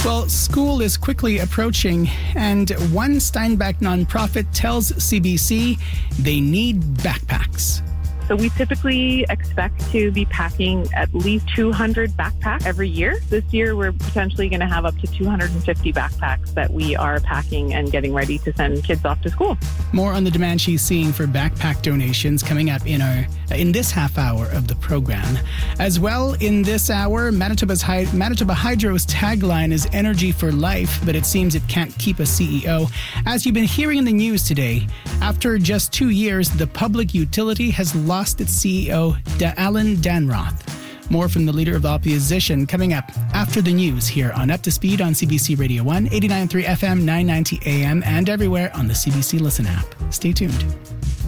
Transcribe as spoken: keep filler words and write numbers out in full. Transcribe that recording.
Well, school is quickly approaching, and one Steinbach nonprofit tells C B C they need backpacks. So we typically expect to be packing at least two hundred backpacks every year. This year, we're potentially going to have up to two hundred fifty backpacks that we are packing and getting ready to send kids off to school. More on the demand she's seeing for backpack donations coming up in our in this half hour of the program. As well, in this hour, Manitoba's Manitoba Hydro's tagline is energy for life, but it seems it can't keep a C E O. As you've been hearing in the news today, after just two years, the public utility has lost its C E O, Alan Danroth. More from the Leader of the Opposition coming up after the news here on Up to Speed on C B C Radio one, eighty-nine point three F M, nine ninety A M, and everywhere on the C B C Listen app. Stay tuned.